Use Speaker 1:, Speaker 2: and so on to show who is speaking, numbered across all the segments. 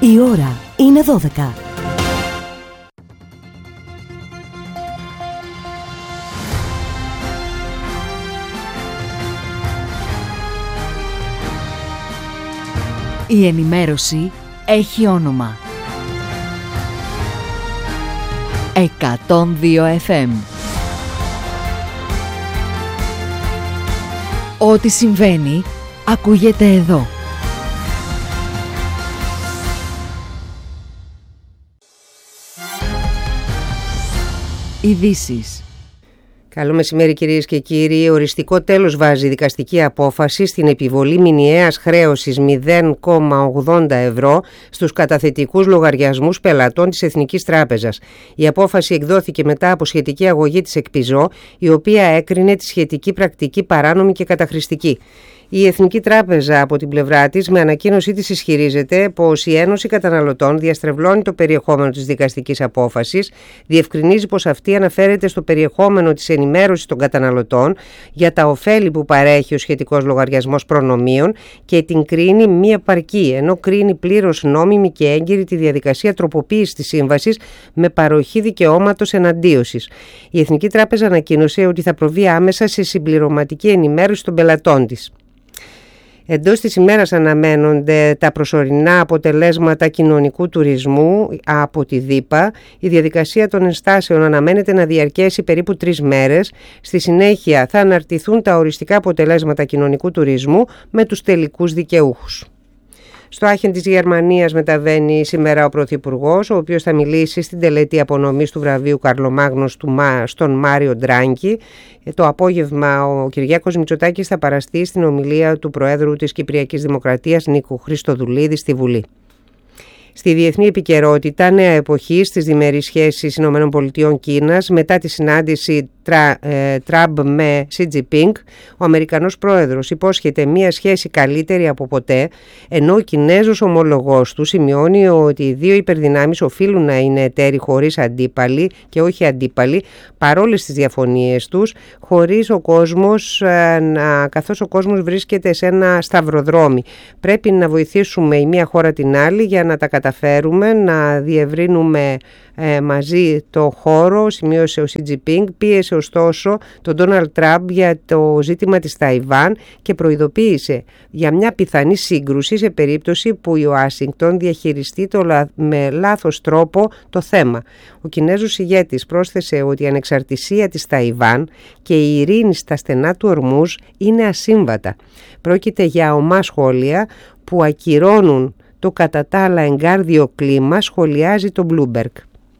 Speaker 1: Η ώρα είναι 12. Η ενημέρωση έχει όνομα. 102 FM. Ό,τι συμβαίνει, ακούγεται εδώ. Ειδήσεις.
Speaker 2: Καλό μεσημέρι κυρίες και κύριοι. Οριστικό τέλος βάζει η δικαστική απόφαση στην επιβολή μηνιαίας χρέωσης 0,80 ευρώ στους καταθετικούς λογαριασμούς πελατών της Εθνικής Τράπεζας. Η απόφαση εκδόθηκε μετά από σχετική αγωγή της ΕΚΠΙΖΟ, η οποία έκρινε τη σχετική πρακτική παράνομη και καταχρηστική. Η Εθνική Τράπεζα από την πλευρά της με ανακοίνωσή της ισχυρίζεται πως η Ένωση Καταναλωτών διαστρεβλώνει το περιεχόμενο της δικαστικής απόφασης, διευκρινίζει πως αυτή αναφέρεται στο περιεχόμενο της ενημέρωσης των καταναλωτών για τα ωφέλη που παρέχει ο σχετικός λογαριασμός προνομίων και την κρίνει μη επαρκή, ενώ κρίνει πλήρως νόμιμη και έγκυρη τη διαδικασία τροποποίησης της σύμβασης με παροχή δικαιώματος εναντίωσης. Η Εθνική Τράπεζα ανακοίνωσε ότι θα προβεί άμεσα σε συμπληρωματική ενημέρωση των πελατών της. Εντός της ημέρας αναμένονται τα προσωρινά αποτελέσματα κοινωνικού τουρισμού από τη ΔΥΠΑ. Η διαδικασία των ενστάσεων αναμένεται να διαρκέσει περίπου 3 μέρες. Στη συνέχεια θα αναρτηθούν τα οριστικά αποτελέσματα κοινωνικού τουρισμού με τους τελικούς δικαιούχους. Στο Άχεν της Γερμανίας μεταβαίνει σήμερα ο Πρωθυπουργός, ο οποίος θα μιλήσει στην τελετή απονομής του βραβείου Καρλομάγνος στον Μάριο Ντράγκη. Το απόγευμα ο Κυριάκος Μητσοτάκης θα παραστεί στην ομιλία του Προέδρου της Κυπριακής Δημοκρατίας Νίκου Χριστοδουλίδη στη Βουλή. Στη διεθνή επικαιρότητα, νέα εποχή στις διμερείς σχέσεις ΗΠΑ-Κίνας μετά τη συνάντηση Τραμπ με Σι Τζινπίνγκ. Ο Αμερικανός πρόεδρος υπόσχεται μια σχέση καλύτερη από ποτέ, ενώ ο Κινέζος ομολογός του σημειώνει ότι οι δύο υπερδυνάμεις οφείλουν να είναι εταίροι χωρίς αντίπαλοι και όχι αντίπαλοι, παρόλες τις διαφωνίες τους, καθώς ο κόσμος βρίσκεται σε ένα σταυροδρόμι. Πρέπει να βοηθήσουμε η μία χώρα την άλλη για να τα καταφέρουμε, να διευρύνουμε μαζί το χώρο, σημείωσε ο Σι Τζινπίνγκ. Πίεσε ωστόσο τον Ντόναλντ Τραμπ για το ζήτημα της Ταϊβάν και προειδοποίησε για μια πιθανή σύγκρουση σε περίπτωση που η Ουάσιγκτον διαχειριστεί με λάθος τρόπο το θέμα. Ο Κινέζος ηγέτης πρόσθεσε ότι η ανεξαρτησία της Ταϊβάν και η ειρήνη στα στενά του Ορμούζ είναι ασύμβατα. Πρόκειται για ομά σχόλια που ακυρώνουν το κατά τα άλλα εγκάρδιο κλίμα, σχολιάζει το Bloomberg.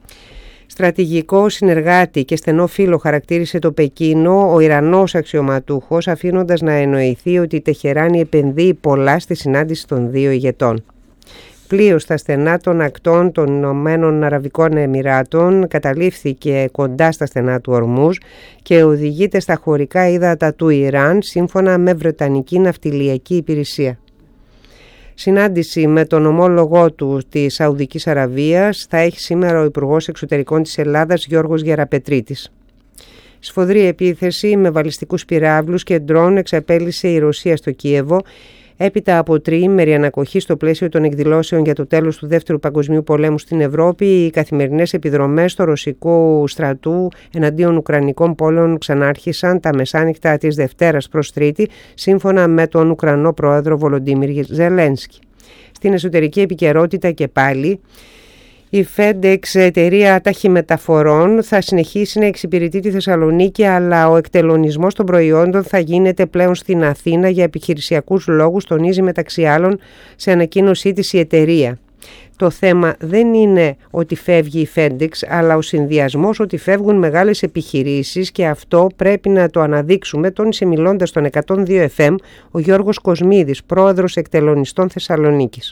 Speaker 2: Στρατηγικό συνεργάτη και στενό φίλο χαρακτήρισε το Πεκίνο ο Ιρανός αξιωματούχος, αφήνοντας να εννοηθεί ότι η Τεχεράνη επενδύει πολλά στη συνάντηση των δύο ηγετών. Πλοίο στα στενά των ακτών των Ηνωμένων Αραβικών Εμιράτων καταλήφθηκε κοντά στα στενά του Ορμούζ και οδηγείται στα χωρικά ύδατα του Ιράν, σύμφωνα με Βρετανική Ναυτιλιακή Υπηρεσία. Συνάντηση με τον ομόλογό του της Σαουδικής Αραβίας θα έχει σήμερα ο Υπουργός Εξωτερικών της Ελλάδας Γιώργος Γεραπετρίτης. Σφοδρή επίθεση με βαλιστικούς πυράβλους και ντρόν εξαπέλυσε η Ρωσία στο Κίεβο, έπειτα από τριήμερη ανακοχή στο πλαίσιο των εκδηλώσεων για το τέλος του Δεύτερου Παγκοσμίου Πολέμου στην Ευρώπη. Οι καθημερινές επιδρομές του ρωσικού στρατού εναντίον ουκρανικών πόλεων ξανάρχισαν τα μεσάνυχτα της Δευτέρας προς Τρίτη, σύμφωνα με τον Ουκρανό πρόεδρο Βολοντίμιρ Ζελένσκι. Στην εσωτερική επικαιρότητα και πάλι, η FedEx, εταιρεία ταχυμεταφορών, θα συνεχίσει να εξυπηρετεί τη Θεσσαλονίκη, αλλά ο εκτελονισμός των προϊόντων θα γίνεται πλέον στην Αθήνα για επιχειρησιακούς λόγους, τονίζει μεταξύ άλλων σε ανακοίνωσή της η εταιρεία. Το θέμα δεν είναι ότι φεύγει η FedEx, αλλά ο συνδυασμός ότι φεύγουν μεγάλες επιχειρήσεις, και αυτό πρέπει να το αναδείξουμε, τόνισε μιλώντας στον 102 FM ο Γιώργος Κοσμίδης, πρόεδρος εκτελονιστών Θεσσαλονίκης.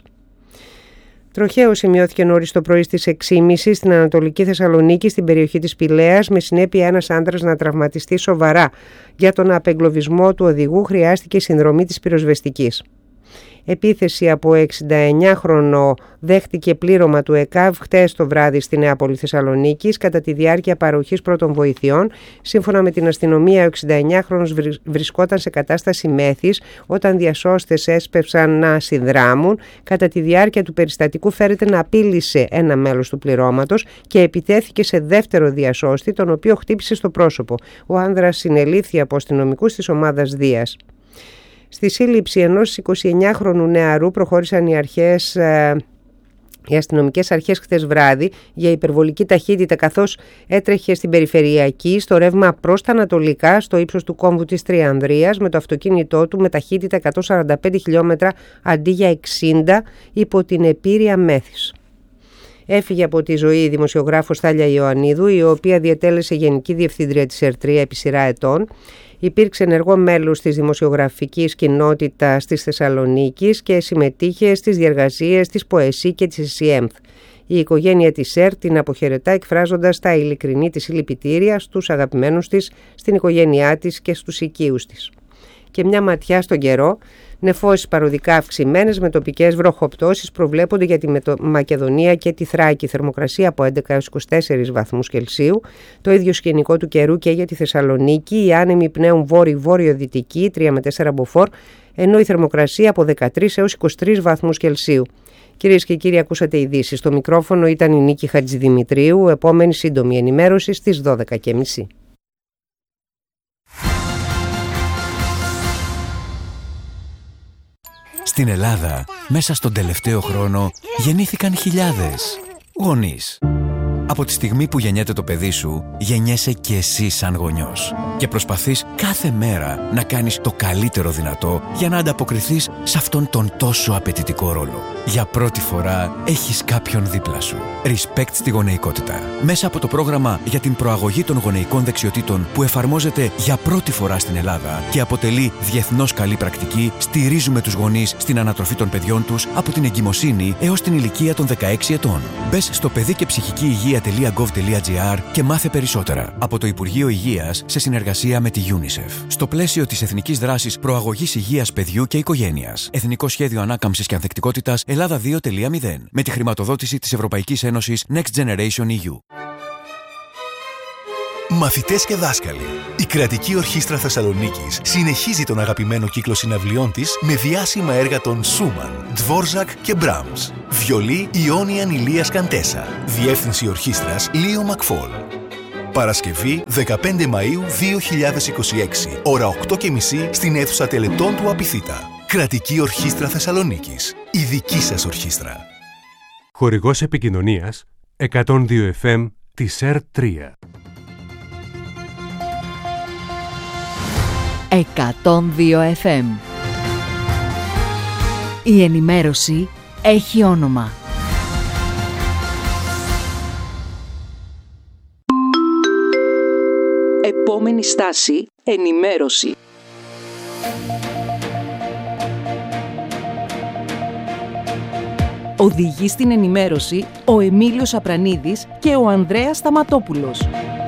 Speaker 2: Τροχαίο σημειώθηκε νωρίς το πρωί στις 6.30 στην Ανατολική Θεσσαλονίκη, στην περιοχή της Πηλαίας, με συνέπεια ένας άντρας να τραυματιστεί σοβαρά. Για τον απεγκλωβισμό του οδηγού χρειάστηκε συνδρομή της πυροσβεστικής. Επίθεση από 69χρονο δέχτηκε πλήρωμα του ΕΚΑΒ χτες το βράδυ στη Νεάπολη Θεσσαλονίκης κατά τη διάρκεια παροχής πρώτων βοηθειών. Σύμφωνα με την αστυνομία, ο 69χρονος βρισκόταν σε κατάσταση μέθης όταν διασώστες έσπευσαν να συνδράμουν. Κατά τη διάρκεια του περιστατικού φέρεται να απείλησε ένα μέλος του πληρώματος και επιτέθηκε σε δεύτερο διασώστη, τον οποίο χτύπησε στο πρόσωπο. Ο άνδρας συνελήφθη από αστυνομικούς της ομάδας Δίας. Στη σύλληψη ενός 29χρονου νεαρού προχώρησαν οι αστυνομικές αρχές χθες βράδυ για υπερβολική ταχύτητα καθώς έτρεχε στην περιφερειακή στο ρεύμα προς τα ανατολικά στο ύψος του κόμβου της Τριανδρίας με το αυτοκίνητό του με ταχύτητα 145 χιλιόμετρα αντί για 60 υπό την επήρεια μέθης. Έφυγε από τη ζωή η δημοσιογράφος Θάλια Ιωαννίδου, η οποία διετέλεσε γενική διευθύντρια της ΕΡΤΡΙΑ επί σειρά ετών. Υπήρξε ενεργό μέλος της δημοσιογραφικής κοινότητας της Θεσσαλονίκης και συμμετείχε στις διεργασίες της ΠΟΕΣΥ και της ΕΣΥΕΜΘ. Η οικογένεια της ΕΡΤ την αποχαιρετά εκφράζοντας τα ειλικρινή της συλληπιτήρια στους αγαπημένους της, στην οικογένειά της και στους οικείους της. Και μια ματιά στον καιρό. Νεφώσεις παροδικά αυξημένες με τοπικές βροχοπτώσεις προβλέπονται για τη Μακεδονία και τη Θράκη. Θερμοκρασία από 11 έως 24 βαθμούς Κελσίου. Το ίδιο σκηνικό του καιρού και για τη Θεσσαλονίκη. Οι άνεμοι πνέουν βόρειο-δυτική 3 με 4 μποφόρ, ενώ η θερμοκρασία από 13 έως 23 βαθμούς Κελσίου. Κυρίες και κύριοι, ακούσατε ειδήσεις. Στο μικρόφωνο ήταν η Νίκη Χατζηδημητρίου. Επόμενη σύντομη ενημέρωση στις 12:30.
Speaker 3: Στην Ελλάδα, μέσα στον τελευταίο χρόνο, γεννήθηκαν χιλιάδες γονείς. Από τη στιγμή που γεννιέται το παιδί σου, γεννιέσαι και εσύ σαν γονιός. Και προσπαθείς κάθε μέρα να κάνεις το καλύτερο δυνατό για να ανταποκριθείς σε αυτόν τον τόσο απαιτητικό ρόλο. Για πρώτη φορά έχεις κάποιον δίπλα σου. Respect στη γονεϊκότητα. Μέσα από το πρόγραμμα για την προαγωγή των γονεϊκών δεξιοτήτων που εφαρμόζεται για πρώτη φορά στην Ελλάδα και αποτελεί διεθνώς καλή πρακτική, στηρίζουμε τους γονείς στην ανατροφή των παιδιών τους από την εγκυμοσύνη έως την ηλικία των 16 ετών. Μπες στο παιδικεψυχικηυγεία.gov.gr και μάθε περισσότερα. Από το Υπουργείο Υγείας σε συνεργασία με τη UNICEF. Στο πλαίσιο της Εθνικής Δράσης Προαγωγής Υγείας Παιδιού και Οικογένειας. Εθνικό Σχέδιο Ανάκαμψης και Ανθεκτικότητας Ελλάδα 2.0. Με τη χρηματοδότηση της Ευρωπαϊκής Ένωσης Next Generation EU.
Speaker 4: Μαθητές και δάσκαλοι. Η Κρατική Ορχήστρα Θεσσαλονίκης συνεχίζει τον αγαπημένο κύκλο συναυλιών της με διάσημα έργα των Σούμαν, Ντβόρζακ και Μπράμς. Βιολί Ιόνιαν Ηλίας Καντέσα. Διεύθυνση ορχήστρας Λίο Μακφόλ. Παρασκευή 15 Μαΐου 2026, ώρα 8:30 στην αίθουσα τελετών του Απιθύτα. Κρατική Ορχήστρα Θεσσαλονίκης. Η δική σας ορχήστρα.
Speaker 5: Χορηγός επικοινωνίας 102 FM της ΕΡΤ3.
Speaker 1: 102 FM. Η ενημέρωση έχει όνομα.
Speaker 6: Επόμενη στάση, ενημέρωση. Οδηγεί στην ενημέρωση ο Εμίλιος Απρανίδης και ο Ανδρέας Σταματόπουλος.